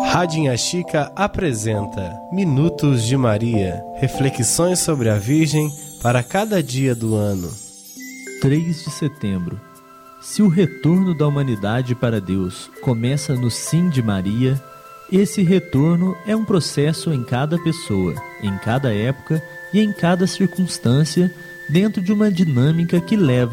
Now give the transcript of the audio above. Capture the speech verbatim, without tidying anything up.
Radinha Chica apresenta Minutos de Maria, reflexões sobre a Virgem para cada dia do ano. três de setembro. Se o retorno da humanidade para Deus começa no sim de Maria, esse retorno é um processo em cada pessoa, em cada época e em cada circunstância, dentro de uma dinâmica que leva